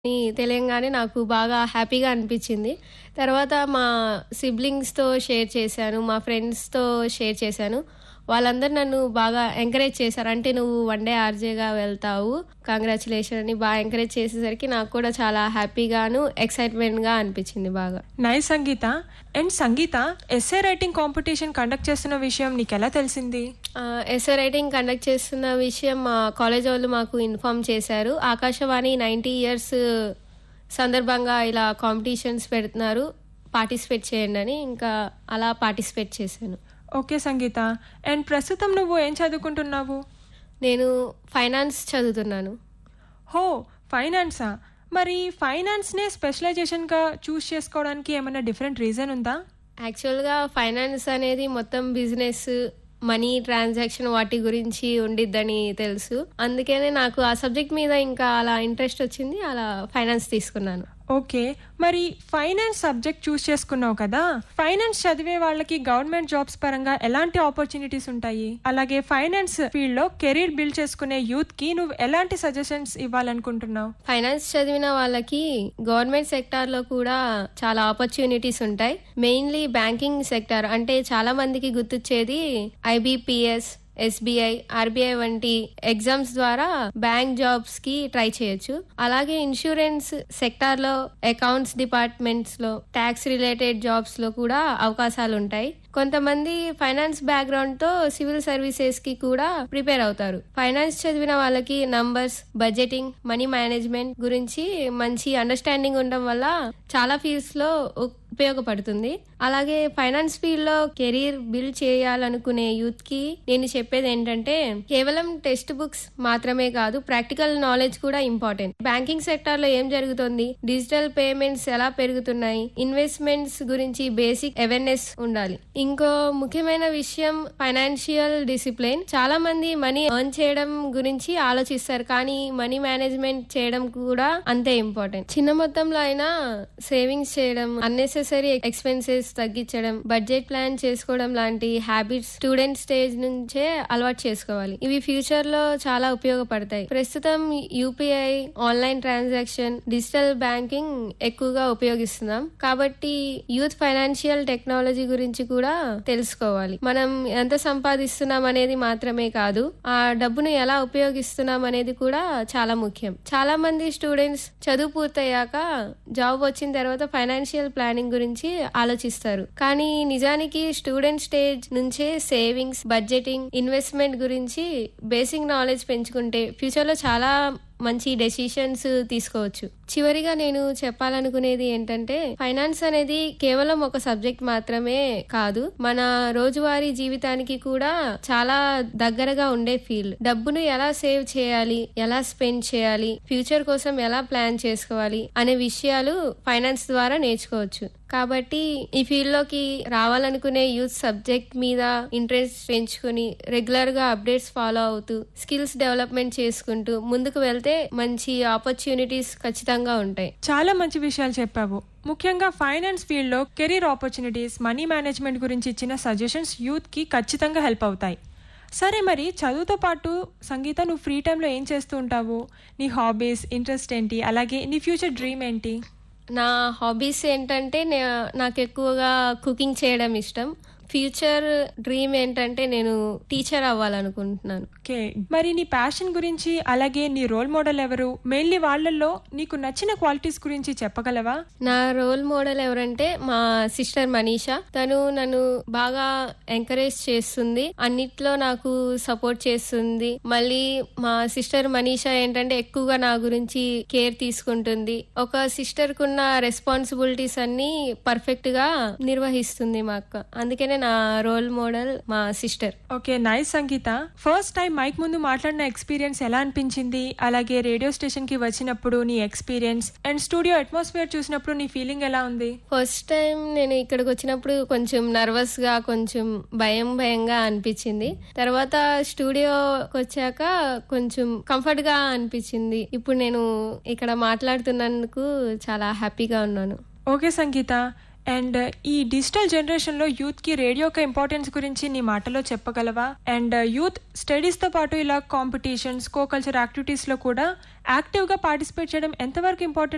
తెలియంగానే నాకు బాగా హ్యాపీగా అనిపించింది. తర్వాత మా సిబ్లింగ్స్‌తో షేర్ చేశాను. మా ఫ్రెండ్స్‌తో షేర్ చేశాను. వాళ్ళందరూ నన్ను బాగా ఎంకరేజ్ చేశారు. అంటే "నువ్వు వన్ డే ఆర్‌జేగా వెళ్తావు. కంగ్రాచ్యులేషన్" అని బాగా ఎంకరేజ్ చేసేసరికి నాకు కూడా చాలా హ్యాపీగాను, ఎక్సైట్‌మెంట్‌గా అనిపించింది బాగా. Nice Sangeetha. And Sangeetha, essay writing competition conduct చేస్తున్న విషయం నీకెలా తెలిసింది? ఎస్సే రైటింగ్ కండక్ట్ చేస్తున్న విషయం మా కాలేజ్ వాళ్ళు మాకు ఇన్ఫార్మ్ చేశారు. ఆకాశవాణి 90 ఇయర్స్ సందర్భంగా ఇలా కాంపిటీషన్స్ పెడుతున్నారు, పార్టిసిపేట్ చేయండని. ఇంకా అలా పార్టిసిపేట్ చేశాను. Okay Sangeetha. అండ్ ప్రస్తుతం నువ్వు ఏం చదువుకుంటున్నావు? నేను ఫైనాన్స్ చదువుతున్నాను. హో, ఫైనాన్సా? మరి ఫైనాన్స్‌నే స్పెషలైజేషన్‌గా చూస్ చేసుకోవడానికి ఏమైనా డిఫరెంట్ రీజన్ ఉందా? యాక్చువల్‌గా ఫైనాన్స్ అనేది మొత్తం బిజినెస్, మనీ ట్రాన్సాక్షన్ వాటి గురించి ఉండిద్దని తెలుసు. అందుకనే నాకు ఆ సబ్జెక్ట్ మీద ఇంకా అలా ఇంట్రెస్ట్ వచ్చింది. అలా ఫైనాన్స్ తీసుకున్నాను. ఓకే. మరి ఫైనాన్స్ సబ్జెక్ట్ చూస్ చేసుకున్నావు కదా, ఫైనాన్స్ చదివే వాళ్ళకి గవర్నమెంట్ జాబ్స్ పరంగా ఎలాంటి ఆపర్చునిటీస్ ఉంటాయి? అలాగే ఫైనాన్స్ ఫీల్డ్ లో కెరీర్ బిల్డ్ చేసుకునే యూత్ కి నువ్వు ఎలాంటి సజెషన్స్ ఇవ్వాలనుకుంటున్నావు? ఫైనాన్స్ చదివిన వాళ్ళకి గవర్నమెంట్ సెక్టార్ లో కూడా చాలా ఆపర్చునిటీస్ ఉంటాయి. మెయిన్లీ బ్యాంకింగ్ సెక్టార్ అంటే చాలా మందికి గుర్తొచ్చేది IBPS, SBI, RBI వంటి ఎగ్జామ్స్ ద్వారా బ్యాంక్ జాబ్స్ కి ట్రై చేయొచ్చు. అలాగే ఇన్సూరెన్స్ సెక్టార్ లో, అకౌంట్స్ డిపార్ట్మెంట్స్ లో, ట్యాక్స్ రిలేటెడ్ జాబ్స్ లో కూడా అవకాశాలు ఉంటాయి. కొంతమంది ఫైనాన్స్ బ్యాక్గ్రౌండ్ తో సివిల్ సర్వీసెస్ కి కూడా ప్రిపేర్ అవుతారు. ఫైనాన్స్ చదివిన వాళ్ళకి నంబర్స్, బడ్జెటింగ్, మనీ మేనేజ్మెంట్ గురించి మంచి అండర్స్టాండింగ్ ఉండడం వల్ల చాలా ఫీల్డ్స్ లో ఉపయోగపడుతుంది. అలాగే ఫైనాన్స్ ఫీల్డ్ లో కెరీర్ బిల్డ్ చేయాలనుకునే యూత్ కి నేను చెప్పేది ఏంటంటే, కేవలం టెక్స్ట్ బుక్స్ మాత్రమే కాదు, ప్రాక్టికల్ నాలెడ్జ్ కూడా ఇంపార్టెంట్. బ్యాంకింగ్ సెక్టార్ లో ఏం జరుగుతుంది, డిజిటల్ పేమెంట్స్ ఎలా పెరుగుతున్నాయి, ఇన్వెస్ట్మెంట్స్ గురించి బేసిక్ అవేర్నెస్ ఉండాలి. ఇంకో ముఖ్యమైన విషయం ఫైనాన్షియల్ డిసిప్లిన్. చాలా మంది మనీ ఎర్న్ చేయడం గురించి ఆలోచిస్తారు, కానీ మనీ మేనేజ్మెంట్ చేయడం కూడా అంతే ఇంపార్టెంట్. చిన్న మొత్తంలో అయినా సేవింగ్స్ చేయడం, అన్నెసెసరీ ఎక్స్పెన్సెస్ తగ్గించడం, బడ్జెట్ ప్లాన్ చేసుకోవడం లాంటి హ్యాబిట్స్ స్టూడెంట్ స్టేజ్ నుంచే అలవాటు చేసుకోవాలి. ఇవి ఫ్యూచర్ లో చాలా ఉపయోగపడతాయి. ప్రస్తుతం UPI, online transaction, digital banking ఎక్కువగా ఉపయోగిస్తున్నాం. కాబట్టి యూత్ ఫైనాన్షియల్ టెక్నాలజీ గురించి కూడా తెలుసుకోవాలి. మనం ఎంత సంపాదిస్తున్నాం అనేది మాత్రమే కాదు, ఆ డబ్బును ఎలా ఉపయోగిస్తున్నాం అనేది కూడా చాలా ముఖ్యం. చాలా మంది స్టూడెంట్స్ చదువు పూర్తయ్యాక జాబ్ వచ్చిన తర్వాత ఫైనాన్షియల్ ప్లానింగ్ గురించి ఆలోచిస్తారు. కానీ నిజానికి స్టూడెంట్ స్టేజ్ నుంచే సేవింగ్స్, బడ్జెటింగ్, ఇన్వెస్ట్మెంట్ గురించి బేసిక్ నాలెడ్జ్ పెంచుకుంటే ఫ్యూచర్ లో చాలా మంచి డెసిషన్స్ తీసుకోవచ్చు. చివరిగా నేను చెప్పాలనుకునేది ఏంటంటే, ఫైనాన్స్ అనేది కేవలం ఒక సబ్జెక్ట్ మాత్రమే కాదు, మన రోజువారీ జీవితానికి కూడా చాలా దగ్గరగా ఉండే ఫీల్డ్. డబ్బును ఎలా సేవ్ చేయాలి, ఎలా స్పెండ్ చేయాలి, ఫ్యూచర్ కోసం ఎలా ప్లాన్ చేసుకోవాలి అనే విషయాలు ఫైనాన్స్ ద్వారా నేర్చుకోవచ్చు. కాబట్టి ఈ ఫీల్డ్ లోకి రావాలనుకునే యూత్ సబ్జెక్ట్ మీద ఇంట్రెస్ట్ పెంచుకుని రెగ్యులర్ గా అప్డేట్స్ ఫాలో అవుతూ స్కిల్స్ డెవలప్మెంట్ చేసుకుంటూ ముందుకు వెళ్తే మంచి ఆపర్చునిటీస్ ఖచ్చితంగా ఉంటాయి. చాలా మంచి విషయాలు చెప్పావు. ముఖ్యంగా ఫైనాన్స్ ఫీల్డ్ లో కెరీర్ ఆపర్చునిటీస్, మనీ మేనేజ్మెంట్ గురించి ఇచ్చిన సజెషన్స్ యూత్ కి ఖచ్చితంగా హెల్ప్ అవుతాయి. సరే, మరి చదువుతో పాటు సంగీత, నువ్వు ఫ్రీ టైంలో ఏం చేస్తూ ఉంటావు? నీ హాబీస్, ఇంట్రెస్ట్ ఏంటి? అలాగే నీ ఫ్యూచర్ డ్రీమ్ ఏంటి? నా హాబీస్ ఏంటంటే, నాకు ఎక్కువగా కుకింగ్ చేయడం ఇష్టం. ఫ్యూచర్ డ్రీమ్ ఏంటంటే నేను టీచర్ అవ్వాలనుకుంటున్నాను. ఓకే. మరి నీ ప్యాషన్ గురించి, అలాగే నీ రోల్ మోడల్ ఎవరు? మెయిన్లీ వాళ్ళల్లో నీకు నచ్చిన క్వాలిటీస్ గురించి చెప్పగలవా? నా రోల్ మోడల్ ఎవరంటే మా సిస్టర్ మనీషా. తను నన్ను బాగా ఎంకరేజ్ చేస్తుంది, అన్నిట్లో నాకు సపోర్ట్ చేస్తుంది. మళ్ళీ మా సిస్టర్ మనీషా ఏంటంటే ఎక్కువగా నా గురించి కేర్ తీసుకుంటుంది. ఒక సిస్టర్ కున్న రెస్పాన్సిబిలిటీస్ అన్ని పర్ఫెక్ట్ గా నిర్వహిస్తుంది మా అక్క. అందుకనే నా రోల్ మోడల్ మా సిస్టర్. ఓకే, నైస్ సంగీత. ఫస్ట్ టైం మైక్ ముందు మాట్లాడిన ఎక్స్పీరియన్స్ ఎలా అనిపించింది? అలాగే రేడియో స్టేషన్ కి వచ్చినప్పుడు నీ ఎక్స్పీరియన్స్ అండ్ స్టూడియో అట్మాస్ఫియర్ చూసినప్పుడు నీ ఫీలింగ్ ఎలా ఉంది? ఫస్ట్ టైం నేను ఇక్కడికి వచ్చినప్పుడు కొంచెం నర్వస్ గా, కొంచెం భయంగా అనిపించింది. తర్వాత స్టూడియోకి వచ్చాక కొంచెం కంఫర్ట్ గా అనిపించింది. ఇప్పుడు నేను ఇక్కడ మాట్లాడుతున్నందుకు చాలా హ్యాపీగా ఉన్నాను. Okay Sangeetha. అండ్ ఈ డిజిటల్ జనరేషన్ లో యూత్ కి రేడియో యొక్క ఇంపార్టెన్స్ గురించి నీ మాటలో చెప్పగలవా? అండ్ యూత్ స్టడీస్ తో పాటు ఇలా కాంపిటీషన్స్, కో కల్చర్ యాక్టివిటీస్ లో కూడా యాక్టివ్ గా పార్టిసిపేట్ చేయడం ఎంతవరకు ఇంపార్టెంట్